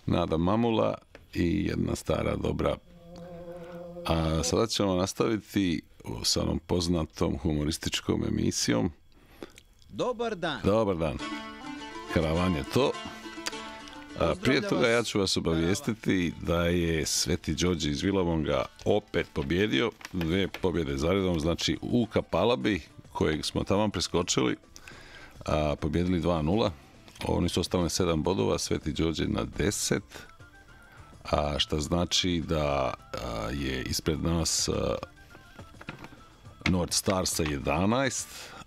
Nada Mamula i jedna stara dobra. A sada ćemo nastaviti sa onom poznatom humorističkom emisijom. Dobar dan. Dobar dan. Karavan je to. Prije toga ja ću vas obavijestiti da je Sveti Đorđe iz Vilabonga opet pobjedio. 2 pobjede zaredom, znači u Kapalabi, kojeg smo tamo preskočili, pobjedili 2-0. Oni su ostali 7 bodova, Sveti Đorđe na 10, što znači da je ispred nas North Star sa 11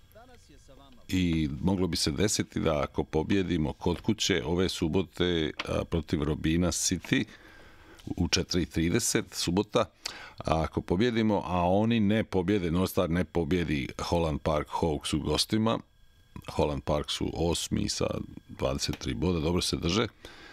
i moglo bi se desiti da ako pobjedimo kod kuće ove subote protiv Robina City u 4:30 subota, a ako pobjedimo, a oni ne pobjede, North Star ne pobjedi Holland Park Hawks u gostima, Holland Park su 8. sa 23 boda, dobro se drže,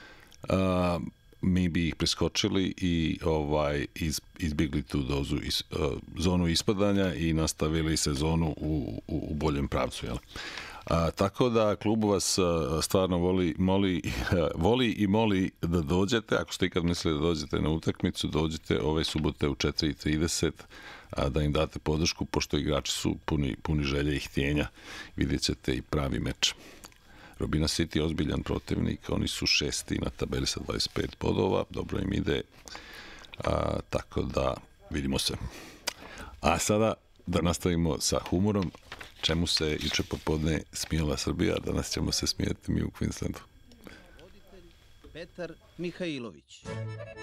mi bi ih preskočili i izbjegli tu zonu ispadanja i nastavili sezonu u boljem pravcu. Jel? Tako da klub vas stvarno voli i moli da dođete. Ako ste ikad mislili da dođete na utakmicu, dođite ove subote u 4:30 da im date podršku, pošto igrači su puni želje i htjenja. Vidjet ćete i pravi meč. Robina City je ozbiljan protivnik, oni su 6. na tabeli sa 25 bodova, dobro im ide, tako da vidimo se. A sada da nastavimo sa humorom, čemu se juče popodne smijala Srbija, danas ćemo se smijeti mi u Queenslandu. Petar Mihajlović.